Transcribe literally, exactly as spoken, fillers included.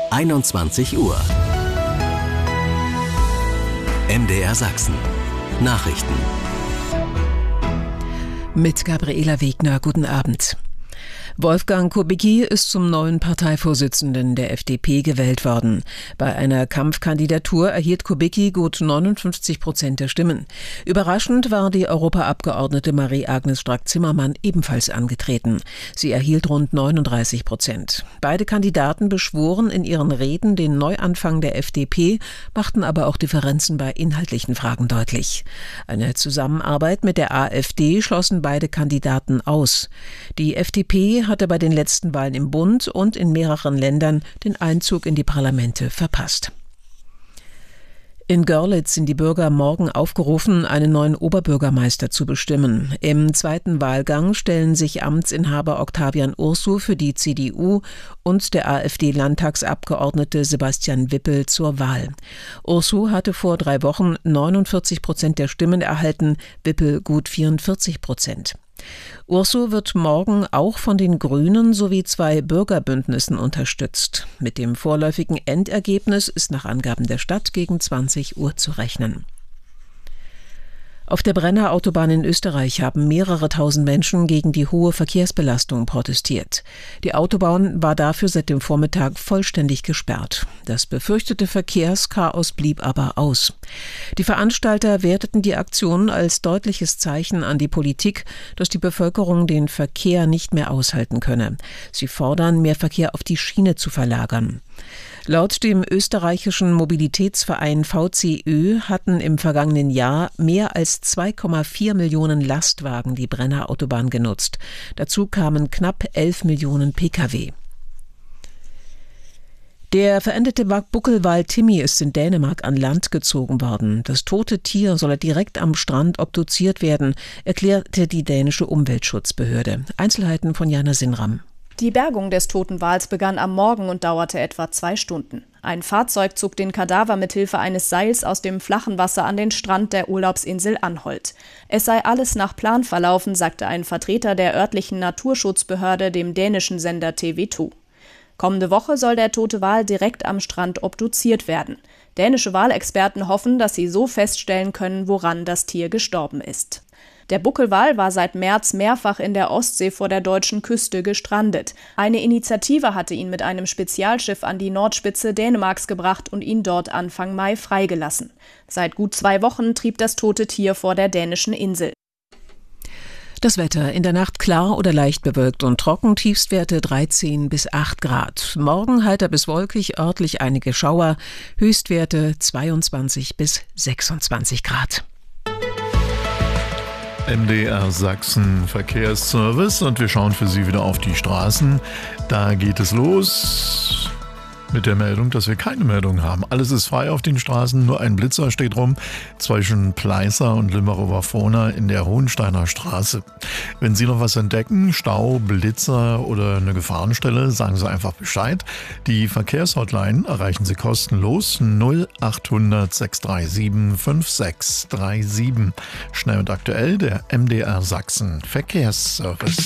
einundzwanzig Uhr. M D R Sachsen. Nachrichten. Mit Gabriela Wegner, guten Abend. Wolfgang Kubicki ist zum neuen Parteivorsitzenden der F D P gewählt worden. Bei einer Kampfkandidatur erhielt Kubicki gut neunundfünfzig Prozent der Stimmen. Überraschend war die Europaabgeordnete Marie-Agnes Strack-Zimmermann ebenfalls angetreten. Sie erhielt rund neununddreißig Prozent. Beide Kandidaten beschworen in ihren Reden den Neuanfang der F D P, machten aber auch Differenzen bei inhaltlichen Fragen deutlich. Eine Zusammenarbeit mit der AfD schlossen beide Kandidaten aus. Die F D P hatte bei den letzten Wahlen im Bund und in mehreren Ländern den Einzug in die Parlamente verpasst. In Görlitz sind die Bürger morgen aufgerufen, einen neuen Oberbürgermeister zu bestimmen. Im zweiten Wahlgang stellen sich Amtsinhaber Octavian Ursu für die C D U und der AfD-Landtagsabgeordnete Sebastian Wippel zur Wahl. Ursu hatte vor drei Wochen neunundvierzig Prozent der Stimmen erhalten, Wippel gut vierundvierzig Prozent. Ursu wird morgen auch von den Grünen sowie zwei Bürgerbündnissen unterstützt. Mit dem vorläufigen Endergebnis ist nach Angaben der Stadt gegen zwanzig Uhr zu rechnen. Auf der Brenner Autobahn in Österreich haben mehrere tausend Menschen gegen die hohe Verkehrsbelastung protestiert. Die Autobahn war dafür seit dem Vormittag vollständig gesperrt. Das befürchtete Verkehrschaos blieb aber aus. Die Veranstalter werteten die Aktion als deutliches Zeichen an die Politik, dass die Bevölkerung den Verkehr nicht mehr aushalten könne. Sie fordern, mehr Verkehr auf die Schiene zu verlagern. Laut dem österreichischen Mobilitätsverein V C Ö hatten im vergangenen Jahr mehr als zwei Komma vier Millionen Lastwagen die Brenner Autobahn genutzt. Dazu kamen knapp elf Millionen Pkw. Der verendete Buckelwal Timmy ist in Dänemark an Land gezogen worden. Das tote Tier solle direkt am Strand obduziert werden, erklärte die dänische Umweltschutzbehörde. Einzelheiten von Jana Sinram. Die Bergung des toten Wals begann am Morgen und dauerte etwa zwei Stunden. Ein Fahrzeug zog den Kadaver mithilfe eines Seils aus dem flachen Wasser an den Strand der Urlaubsinsel Anholt. Es sei alles nach Plan verlaufen, sagte ein Vertreter der örtlichen Naturschutzbehörde dem dänischen Sender T V zwei. Kommende Woche soll der tote Wal direkt am Strand obduziert werden. Dänische Walexperten hoffen, dass sie so feststellen können, woran das Tier gestorben ist. Der Buckelwal war seit März mehrfach in der Ostsee vor der deutschen Küste gestrandet. Eine Initiative hatte ihn mit einem Spezialschiff an die Nordspitze Dänemarks gebracht und ihn dort Anfang Mai freigelassen. Seit gut zwei Wochen trieb das tote Tier vor der dänischen Insel. Das Wetter: in der Nacht klar oder leicht bewölkt und trocken, Tiefstwerte dreizehn bis acht Grad. Morgen heiter bis wolkig, örtlich einige Schauer, Höchstwerte zweiundzwanzig bis sechsundzwanzig Grad. M D R Sachsen Verkehrsservice und wir schauen für Sie wieder auf die Straßen. Da geht es los mit der Meldung, dass wir keine Meldung haben. Alles ist frei auf den Straßen, nur ein Blitzer steht rum zwischen Pleißer und Limmerhofer-Vorne in der Hohensteiner Straße. Wenn Sie noch was entdecken, Stau, Blitzer oder eine Gefahrenstelle, sagen Sie einfach Bescheid. Die Verkehrshotline erreichen Sie kostenlos null achthundert sechs drei sieben fünf sechs drei sieben. Schnell und aktuell der M D R Sachsen Verkehrsservice.